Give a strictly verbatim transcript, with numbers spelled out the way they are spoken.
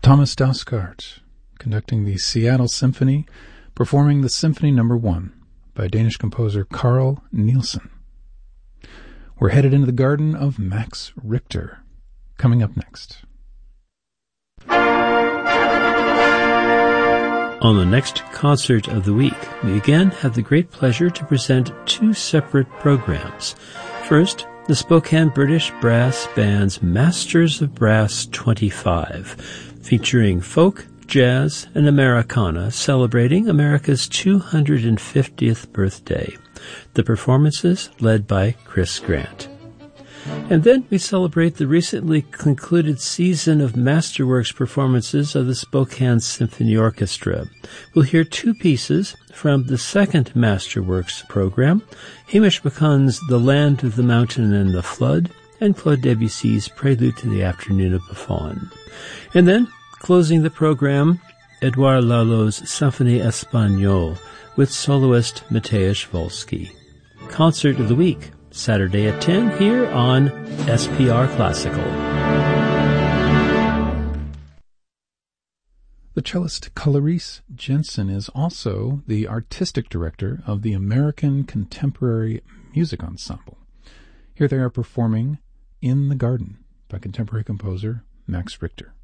Thomas Dausgaard, conducting the Seattle Symphony, performing the Symphony Number One by Danish composer Carl Nielsen. We're headed into the garden of Max Richter. Coming up next. On the next Concert of the Week, we again have the great pleasure to present two separate programs. First, the Spokane British Brass Band's Masters of Brass twenty-five, featuring folk, jazz, and Americana celebrating America's two hundred fiftieth birthday. The performances led by Chris Grant. And then we celebrate the recently concluded season of Masterworks performances of the Spokane Symphony Orchestra. We'll hear two pieces from the second Masterworks program, Hamish McCunn's The Land of the Mountain and the Flood, and Claude Debussy's Prelude to the Afternoon of Buffon. And then, closing the program, Edouard Lalo's Symphonie Espagnole with soloist Mateusz Wolski. Concert of the Week, Saturday at ten here on S P R Classical. The cellist Clarice Jensen is also the artistic director of the American Contemporary Music Ensemble. Here they are performing In the Garden by contemporary composer Max Richter.